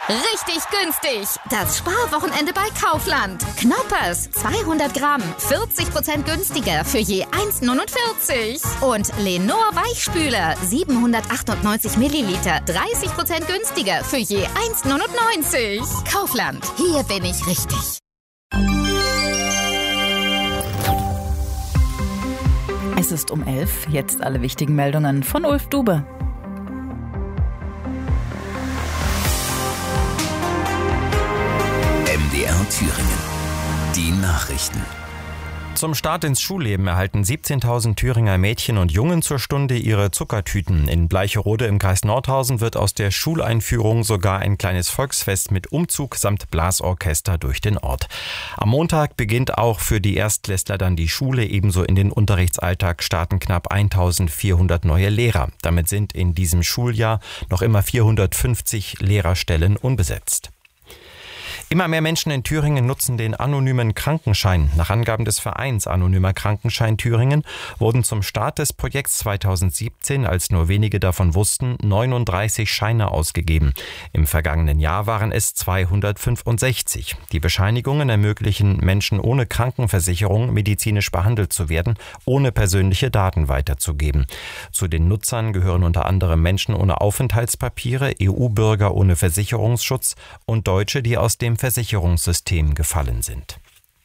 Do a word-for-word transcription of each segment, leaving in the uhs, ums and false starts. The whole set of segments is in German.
Richtig günstig. Das Sparwochenende bei Kaufland. Knoppers zweihundert Gramm, vierzig Prozent günstiger für je eins neunundvierzig. Und Lenor Weichspüler, siebenhundertachtundneunzig Milliliter, dreißig Prozent günstiger für je eins neunundneunzig. Kaufland, hier bin ich richtig. Es ist um elf, jetzt alle wichtigen Meldungen von Ulf Dube. M D R Thüringen. Die Nachrichten. Zum Start ins Schulleben erhalten siebzehntausend Thüringer Mädchen und Jungen zur Stunde ihre Zuckertüten. In Bleicherode im Kreis Nordhausen wird aus der Schuleinführung sogar ein kleines Volksfest mit Umzug samt Blasorchester durch den Ort. Am Montag beginnt auch für die Erstklässler dann die Schule. Ebenso in den Unterrichtsalltag starten knapp eintausendvierhundert neue Lehrer. Damit sind in diesem Schuljahr noch immer vierhundertfünfzig Lehrerstellen unbesetzt. Immer mehr Menschen in Thüringen nutzen den anonymen Krankenschein. Nach Angaben des Vereins Anonymer Krankenschein Thüringen wurden zum Start des Projekts zweitausendsiebzehn, als nur wenige davon wussten, neununddreißig Scheine ausgegeben. Im vergangenen Jahr waren es zweihundertfünfundsechzig. Die Bescheinigungen ermöglichen Menschen ohne Krankenversicherung, medizinisch behandelt zu werden, ohne persönliche Daten weiterzugeben. Zu den Nutzern gehören unter anderem Menschen ohne Aufenthaltspapiere, E U-Bürger ohne Versicherungsschutz und Deutsche, die aus dem Versicherungssystem gefallen sind.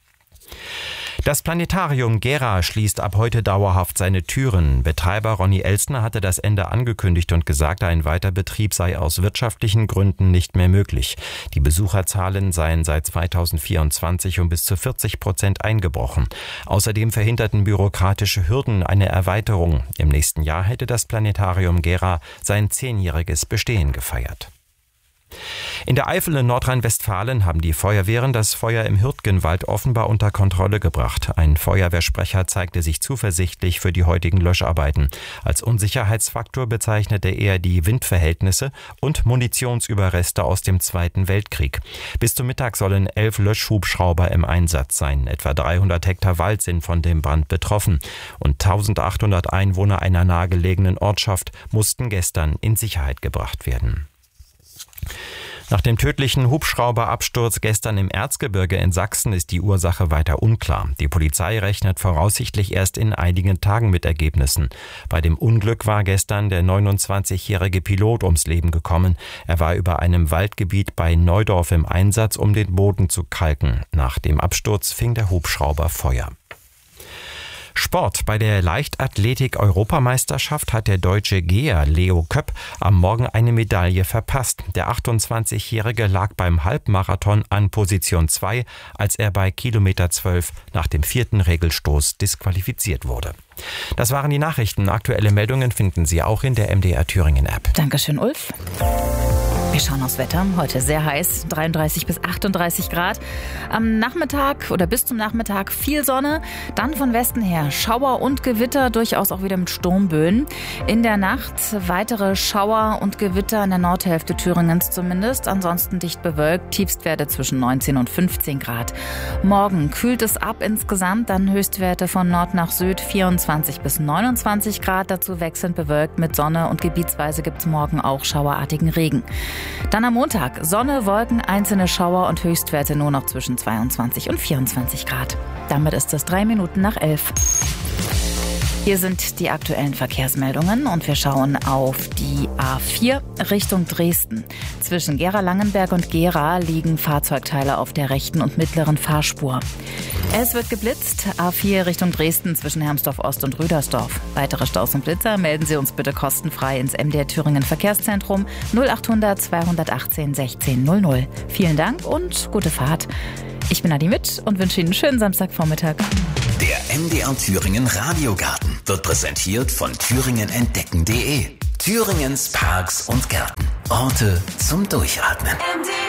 Das Planetarium Gera schließt ab heute dauerhaft seine Türen. Betreiber Ronny Elstner hatte das Ende angekündigt und gesagt, ein Weiterbetrieb sei aus wirtschaftlichen Gründen nicht mehr möglich. Die Besucherzahlen seien seit zweitausendvierundzwanzig um bis zu vierzig Prozent eingebrochen. Außerdem verhinderten bürokratische Hürden eine Erweiterung. Im nächsten Jahr hätte das Planetarium Gera sein zehnjähriges Bestehen gefeiert. In der Eifel in Nordrhein-Westfalen haben die Feuerwehren das Feuer im Hürtgenwald offenbar unter Kontrolle gebracht. Ein Feuerwehrsprecher zeigte sich zuversichtlich für die heutigen Löscharbeiten. Als Unsicherheitsfaktor bezeichnete er die Windverhältnisse und Munitionsüberreste aus dem Zweiten Weltkrieg. Bis zum Mittag sollen elf Löschhubschrauber im Einsatz sein. Etwa dreihundert Hektar Wald sind von dem Brand betroffen. Und eintausendachthundert Einwohner einer nahegelegenen Ortschaft mussten gestern in Sicherheit gebracht werden. Nach dem tödlichen Hubschrauberabsturz gestern im Erzgebirge in Sachsen ist die Ursache weiter unklar. Die Polizei rechnet voraussichtlich erst in einigen Tagen mit Ergebnissen. Bei dem Unglück war gestern der neunundzwanzigjährige Pilot ums Leben gekommen. Er war über einem Waldgebiet bei Neudorf im Einsatz, um den Boden zu kalken. Nach dem Absturz fing der Hubschrauber Feuer. Sport. Bei der Leichtathletik-Europameisterschaft hat der deutsche Geher Leo Köpp am Morgen eine Medaille verpasst. Der achtundzwanzigjährige lag beim Halbmarathon an Position zwei, als er bei Kilometer zwölf nach dem vierten Regelstoß disqualifiziert wurde. Das waren die Nachrichten. Aktuelle Meldungen finden Sie auch in der M D R Thüringen App. Dankeschön, Ulf. Wir schauen aufs Wetter. Heute sehr heiß, dreiunddreißig bis achtunddreißig Grad. Am Nachmittag oder bis zum Nachmittag viel Sonne. Dann von Westen her Schauer und Gewitter, durchaus auch wieder mit Sturmböen. In der Nacht weitere Schauer und Gewitter in der Nordhälfte Thüringens zumindest. Ansonsten dicht bewölkt, Tiefstwerte zwischen neunzehn und fünfzehn Grad. Morgen kühlt es ab insgesamt, dann Höchstwerte von Nord nach Süd vierundzwanzig bis neunundzwanzig Grad. Dazu wechselnd bewölkt mit Sonne und gebietsweise gibt es morgen auch schauerartigen Regen. Dann am Montag Sonne, Wolken, einzelne Schauer und Höchstwerte nur noch zwischen zweiundzwanzig und vierundzwanzig Grad. Damit ist es drei Minuten nach elf. Hier sind die aktuellen Verkehrsmeldungen und wir schauen auf die A vier Richtung Dresden. Zwischen Gera-Langenberg und Gera liegen Fahrzeugteile auf der rechten und mittleren Fahrspur. Es wird geblitzt. A vier Richtung Dresden zwischen Hermsdorf Ost und Rüdersdorf. Weitere Staus und Blitzer melden Sie uns bitte kostenfrei ins M D R Thüringen Verkehrszentrum null achthundert zweihundertachtzehn sechzehn null null. Vielen Dank und gute Fahrt. Ich bin Adi Mitt und wünsche Ihnen einen schönen Samstagvormittag. Der M D R Thüringen Radiogarten wird präsentiert von thüringen entdecken punkt de. Thüringens Parks und Gärten. Orte zum Durchatmen.